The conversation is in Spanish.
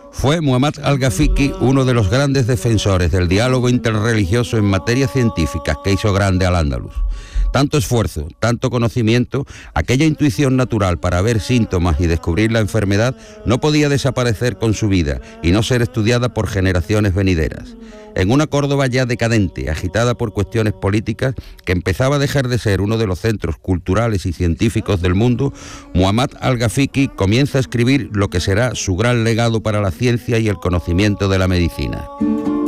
Fue Muhammad al-Ghafiqi uno de los grandes defensores del diálogo interreligioso en materias científicas que hizo grande al Andalus. Tanto esfuerzo, tanto conocimiento, aquella intuición natural para ver síntomas y descubrir la enfermedad no podía desaparecer con su vida y no ser estudiada por generaciones venideras. En una Córdoba ya decadente, agitada por cuestiones políticas, que empezaba a dejar de ser uno de los centros culturales y científicos del mundo, Muhammad al-Ghafiqi comienza a escribir lo que será su gran legado para la ciencia y el conocimiento de la medicina.